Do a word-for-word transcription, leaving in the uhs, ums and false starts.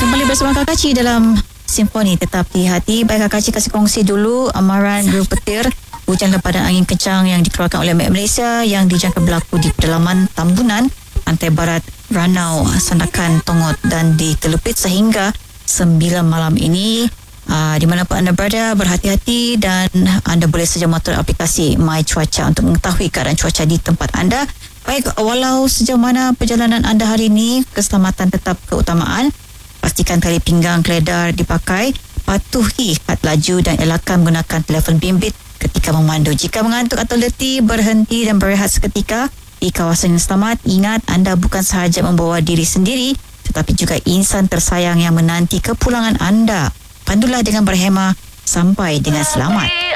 kembali bersama Kak Kaci dalam Simfoni Tetap di Hati. Baik Kak Kaci, kasih kongsi dulu amaran dua petir hujan lempadan angin kencang yang dikeluarkan oleh Met Malaysia yang dijangka berlaku di pedalaman Tambunan, pantai barat Ranau, Sandakan, Tongot dan di Telupit sehingga sembilan malam ini. Uh, di mana pun anda berada, berhati-hati dan anda boleh saja monitor aplikasi My Cuaca untuk mengetahui keadaan cuaca di tempat anda. Baik, walau sejauh mana perjalanan anda hari ini, keselamatan tetap keutamaan. Pastikan tali pinggang keledar dipakai, patuhi had laju dan elakkan menggunakan telefon bimbit ketika memandu. Jika mengantuk atau letih, berhenti dan berehat seketika di kawasan yang selamat. Ingat, anda bukan sahaja membawa diri sendiri tetapi juga insan tersayang yang menanti kepulangan anda. Pandulah dengan berhemah sampai dengan selamat.